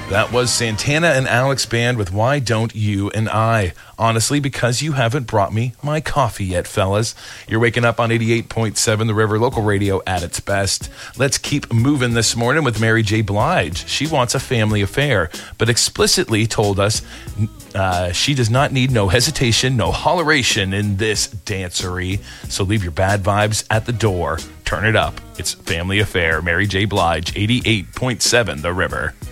That was Santana and Alex Band with Why Don't You and I? Honestly, because you haven't brought me my coffee yet, fellas. You're waking up on 88.7 The River, local radio at its best. Let's keep moving this morning with Mary J. Blige. She wants a family affair, but explicitly told us she does not need no hesitation, no holleration in this dancery. So leave your bad vibes at the door. Turn it up. It's Family Affair. Mary J. Blige, 88.7 The River.